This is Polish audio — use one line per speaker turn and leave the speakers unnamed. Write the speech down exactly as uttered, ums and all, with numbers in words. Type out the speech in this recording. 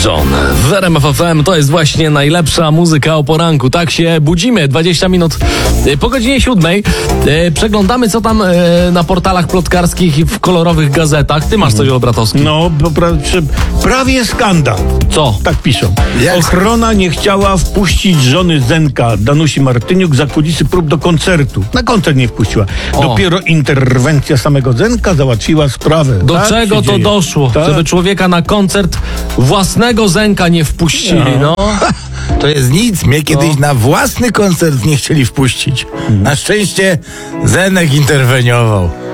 John w R M F F M. To jest właśnie najlepsza muzyka o poranku. Tak się budzimy dwadzieścia minut po godzinie siódmej. Przeglądamy, co tam na portalach plotkarskich i w kolorowych gazetach. Ty masz coś, Olbratowski?
No, pra- prawie skandal.
Co?
Tak piszą.
Jak?
Ochrona nie chciała wpuścić żony Zenka, Danusi Martyniuk, za kulisy prób do koncertu. Na koncert nie wpuściła.
O.
Dopiero interwencja samego Zenka załatwiła sprawę.
Do
Tak
czego
się
to
dzieje.
doszło?
Tak.
Żeby człowieka na koncert własnego Zenka nie wpuścili, no.
To jest nic. Mnie kiedyś na własny koncert nie chcieli wpuścić. Na szczęście Zenek interweniował.